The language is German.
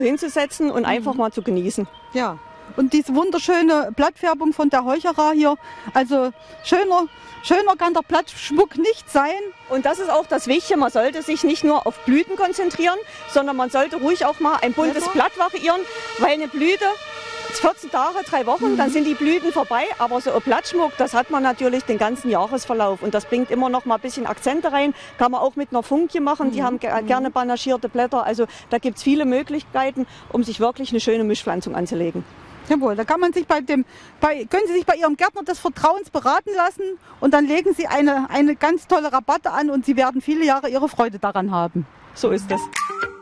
hinzusetzen und einfach mal zu genießen. Ja, und diese wunderschöne Blattfärbung von der Heuchera hier, also schöner kann der Blattschmuck nicht sein. Und das ist auch das Wichtige, man sollte sich nicht nur auf Blüten konzentrieren, sondern man sollte ruhig auch mal ein buntes Blatt variieren, weil eine Blüte 14 Tage, 3 Wochen, dann sind die Blüten vorbei, aber so ein Blattschmuck, das hat man natürlich den ganzen Jahresverlauf und das bringt immer noch mal ein bisschen Akzente rein, kann man auch mit einer Funkie machen, die haben gerne panaschierte Blätter, also da gibt es viele Möglichkeiten, um sich wirklich eine schöne Mischpflanzung anzulegen. Jawohl, da kann man sich können Sie sich bei Ihrem Gärtner des Vertrauens beraten lassen und dann legen Sie eine ganz tolle Rabatte an und Sie werden viele Jahre Ihre Freude daran haben. So ist es.